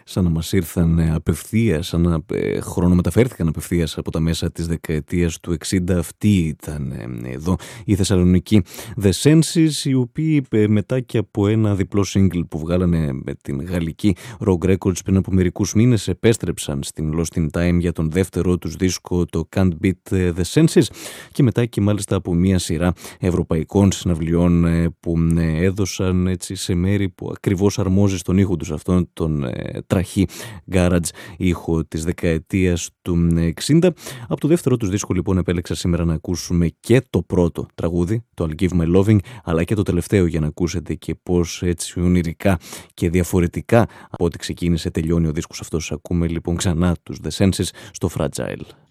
σαν να μας ήρθαν απευθείας, σαν να χρονομεταφέρθηκαν απευθείας από τα μέσα της δεκαετίας του 60. Αυτοί ήταν εδώ οι Θεσσαλονικοί The Senses, οι οποίοι μετά και από ένα διπλό single που βγάλανε με την γαλλική Rogue Records πριν από μερικούς μήνες, επέστρεψαν στην Lost in Time για τον δεύτερο τους δίσκο, το Can't Beat The Senses, και μετά και μάλιστα από μια σειρά ευρωπαϊκών συναυλιών που έδωσαν έτσι σε μέρη που ακριβώς αρμόζει στον ήχο τους, αυτόν τον τραχή garage ήχο της δεκαετίας του 60. Από το δεύτερο τους δίσκο λοιπόν επέλεξα σήμερα να ακούσουμε και το πρώτο τραγούδι, το I'll Give My Loving, αλλά και το τελευταίο, για να ακούσετε και πώς έτσι ονειρικά και διαφορετικά από ό,τι ξεκίνησε τελειώνει ο δίσκος αυτός. Ακούμε λοιπόν ξανά τους The Senses στο Fragile.